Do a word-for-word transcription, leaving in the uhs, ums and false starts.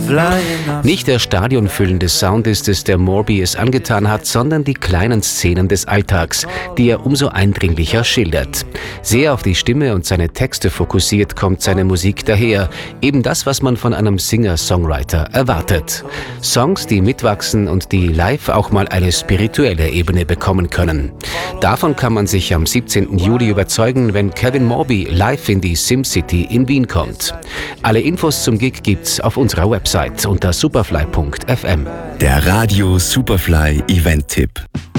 Nicht der stadionfüllende Sound ist es, der Morbey es angetan hat, sondern die kleinen Szenen des Alltags, die er umso eindringlicher schildert. Sehr auf die Stimme und seine Texte fokussiert kommt seine Musik daher. Eben das, was man von einem Singer-Songwriter erwartet. Songs, die mitwachsen und die live auch mal eine spirituelle Ebene bekommen können. Davon kann man sich am siebzehnten Juli überzeugen, wenn Kevin Morbey live in die SimCity in Wien kommt. Alle Infos zum Gig gibt's auf unserer Website unter superfly punkt f m. Der Radio Superfly Event-Tipp.